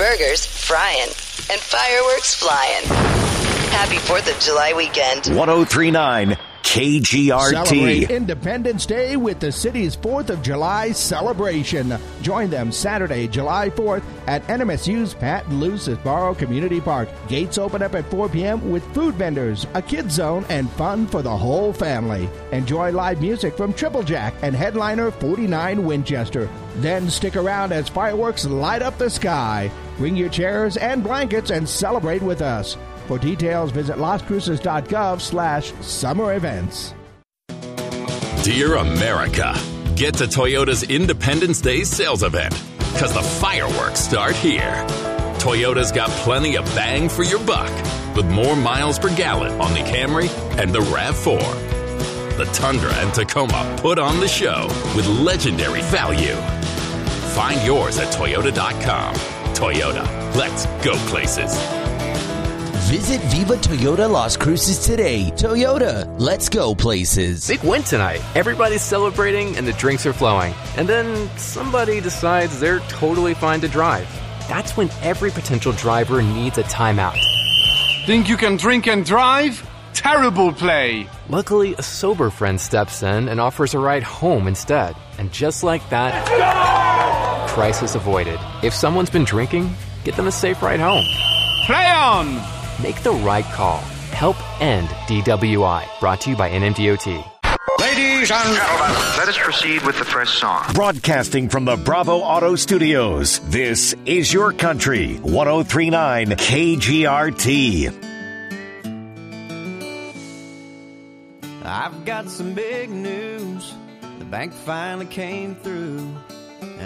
burgers frying and fireworks flying. Happy 4th of July weekend. 103.9 KGRT. Celebrate Independence Day with the city's 4th of July celebration. Join them Saturday, July 4th at NMSU's Pat and Lou Sbarro Community Park. Gates open up at 4 p.m. with food vendors, a kids zone, and fun for the whole family. Enjoy live music from Triple Jack and headliner 49 Winchester. Then stick around as fireworks light up the sky. Bring your chairs and blankets and celebrate with us. For details, visit lascruces.gov/summer events. Dear America, get to Toyota's Independence Day sales event, because the fireworks start here. Toyota's got plenty of bang for your buck, with more miles per gallon on the Camry and the RAV4. The Tundra and Tacoma put on the show with legendary value. Find yours at Toyota.com. Toyota, let's go places. Visit Viva Toyota Las Cruces today. Toyota, let's go places. Big win tonight. Everybody's celebrating and the drinks are flowing. And then somebody decides they're totally fine to drive. That's when every potential driver needs a timeout. Think you can drink and drive? Terrible play. Luckily, a sober friend steps in and offers a ride home instead. And just like that, crisis avoided. If someone's been drinking, get them a safe ride home. Play on! Make the right call. Help end DWI. Brought to you by NMDOT. Ladies and gentlemen, let us proceed with the first song. Broadcasting from the Bravo Auto Studios, this is your country. 103.9 KGRT. I've got some big news. The bank finally came through.